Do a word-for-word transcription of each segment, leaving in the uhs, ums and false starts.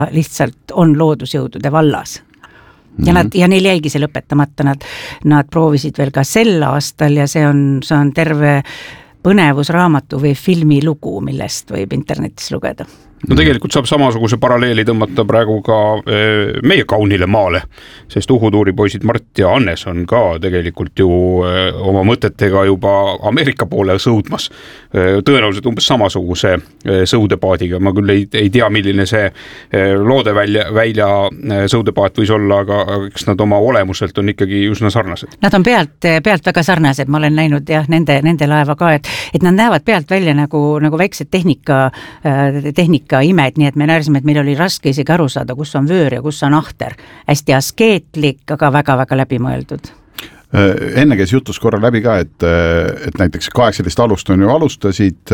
lihtsalt on loodusjõudude vallas. Ja, nad, ja neil jäigi see lõpetamata, nad, nad proovisid veel ka sel aastal ja see on, see on terve põnevusraamatu või filmilugu, millest võib internetis lugeda. No tegelikult saab samasuguse paralleeli tõmmata praegu ka meie kaunile maale, sest Uhutuuri poisid Mart ja Annes on ka tegelikult ju oma mõtetega juba Ameerika poole sõudmas. Tõenäoliselt umbes samasuguse sõudepaadiga. Ma küll ei, ei tea, milline see loode välja, välja sõudepaat võis olla, aga eks nad oma olemuselt on ikkagi üsna sarnased. Nad on pealt, pealt väga sarnased. Ma olen näinud jah, nende, nende laeva ka, et, et nad näevad pealt välja nagu, nagu väiksed tehnika, tehnika imed, nii et me näerisime, et meil oli raske isegi aru saada, kus on vöör ja kus on ahter. Hästi askeetlik, aga väga-väga läbimõeldud. Enne käis jutus korra läbi ka, et, et näiteks kaheksateist alust on ju alustasid,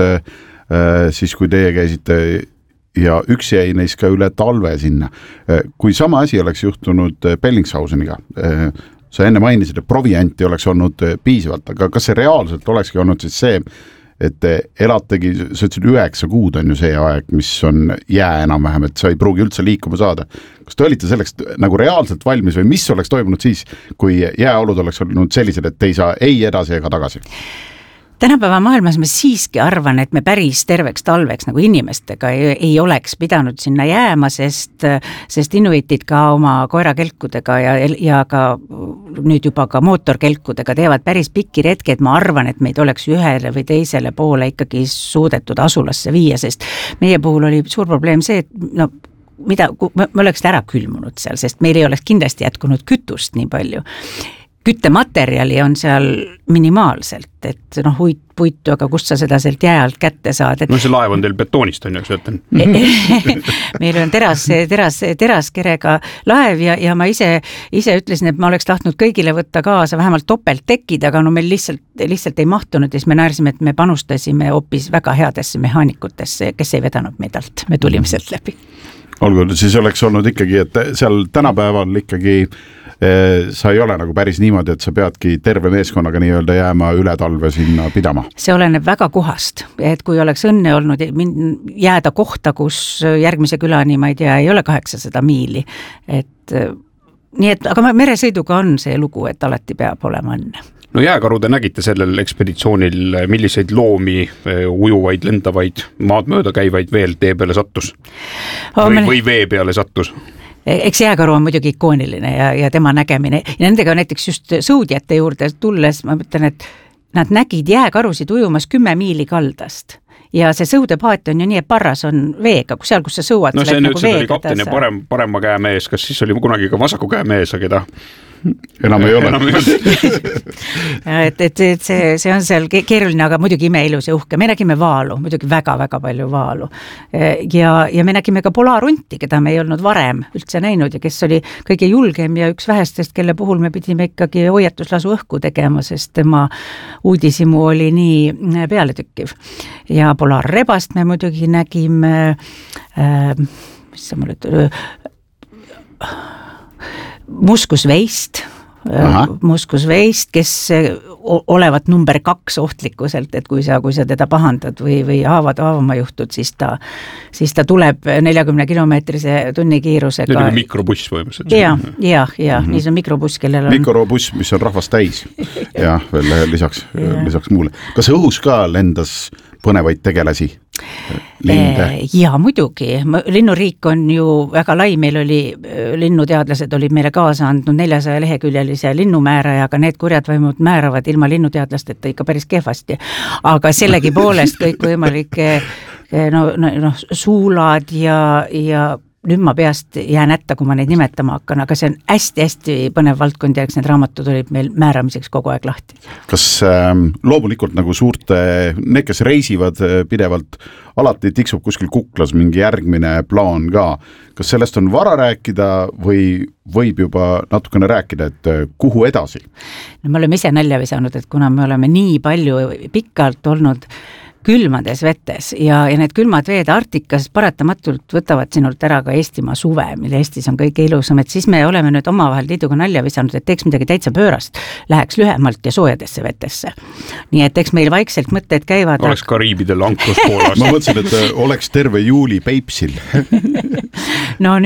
siis kui teie käisite ja üks jäi neist ka üle talve sinna. Kui sama asi oleks juhtunud Bellingshauseniga, sa enne mainisid, et provianti oleks olnud piisavalt, aga kas see reaalselt olekski olnud siis see, et elategi, sa ütlesid üheksa kuud on ju see aeg, mis on jää enam-vähem, et sa ei pruugi üldse liikuma saada. Kas te olite selleks nagu reaalselt valmis või mis oleks toimunud siis, kui jääolud oleks olnud sellised, et ei saa ei edasi ega tagasi? Tänapäeva maailmas ma siiski arvan, et me päris terveks talveks nagu inimestega ei, ei oleks pidanud sinna jääma, sest, sest inuitid ka oma koerakelkudega ja, ja ka nüüd juba ka mootorkelkudega teevad päris pikki retki, et ma arvan, et meid oleks ühele või teisele poole ikkagi suudetud asulasse viia, sest meie puhul oli suur probleem see, et no, mida, me oleks ära külmunud seal, sest meil ei oleks kindlasti jätkunud kütust nii palju. Küttematerjali on seal minimaalselt, et noh, huit, puitu, aga kust sa seda sealt jää alt kätte saad. Et... No see laev on teil betoonist, on ju, see ütlen. Meil on teras, teras, teraskerega laev ja, ja ma ise, ise ütlesin, et ma oleks tahtnud kõigile võtta kaasa vähemalt topelt tekid, aga no meil lihtsalt, lihtsalt ei mahtunud ja siis me näersime, et me panustasime hoopis väga headesse mehaanikutesse, kes ei vedanud meid alt. Me tulime sealt läbi. Olgu, siis oleks olnud ikkagi, et seal tänapäeval ikkagi sa ei ole nagu päris niimoodi, et sa peadki terve meeskonnaga nii-öelda jääma üle talve sinna pidama. See oleneb väga kohast, et kui oleks õnne olnud jääda kohta, kus järgmise külani, ma ei tea, ei ole kaheksasada miili. Et, nii et, aga meresõiduga on see lugu, et alati peab olema õnne. No jääkaru te nägite sellel ekspeditsioonil, milliseid loomi, ujuvaid, lendavaid, maad mööda käivaid veel tee peale sattus? Või, või vee peale sattus? Eks jääkaru on muidugi ikooniline ja, ja tema nägemine. Ja nendega näiteks just sõudjate juurde tulles, ma mõtlen, et nad nägid jääkarusid ujumas kümme miili kaldast. Ja see sõudepaat on ju nii, et parras on veega, seal, kus sa sõuad. No see nüüd nagu see oli kapten ja parem, parema käe mees, kas siis oli kunagi ka vasaku käe mees, keda enam ei ole. Enam ei ole. et, et, et see, see on seal keeruline, aga muidugi imeilus ja uhke. Me nägime vaalu, muidugi väga-väga palju vaalu. Ja, ja me nägime ka polaarunti, keda me ei olnud varem üldse näinud ja kes oli kõige julgem ja üks vähestest, kelle puhul me pidime ikkagi hoiatuslasu õhku tegema, sest tema uudisimu oli nii pealetükkiv. Ja polaarrebast me muidugi nägime, äh, mis sa mulle ütled, muskusveist, muskusveist, kes olevat number kaks ohtlikkuselt, et kui sa, kui sa teda pahandad või, või haavad haavama juhtud, siis ta, siis ta tuleb neljakümne kilomeetrise tunni kiirusega. Need on mikrobuss võimuselt. Ja, ja, ja mm-hmm. nii see on mikrobuss, kellel on... Mikrobuss, mis on rahvast täis. ja veel lisaks, lisaks muule. Kas õhus ka lendas põnevaid tegelasi? Linde. Ja muidugi, linnuriik on ju väga lai, meil oli linnuteadlased olid meile kaasa andnud neljasaja leheküljelise linnumääraja, aga need kurjad vaimud määravad ilma linnuteadlasteta ikka päris kehvasti. Aga sellegi poolest kõik võimalike no, no, no, suulad ja, ja nüüd ma peast jään ätta, kui ma neid nimetama hakkan, aga see on hästi-hästi põnev valdkond ja eks need raamatud olid meil määramiseks kogu aeg lahti. Kas äh, loomulikult nagu suurte, need, kes reisivad pidevalt, alati tiksub kuskil kuklas mingi järgmine plaan ka. Kas sellest on vara rääkida või võib juba natukene rääkida, et kuhu edasi? No me oleme ise nalja visanud, et kuna me oleme nii palju pikalt olnud külmades vetes ja, ja need külmad veed Arktikas paratamatult võtavad sinult ära ka Eestimaa suve, mille Eestis on kõige ilusam, et siis me oleme nüüd omavahel liiduga nalja visanud, et teeks midagi täitsa pöörast, läheks lühemalt ja soojadesse vetesse. Nii et eks meil vaikselt mõtted käivad. Oleks Kariibidel anklus Poolast. Ma mõtlesin, et oleks terve juuli Peipsil. No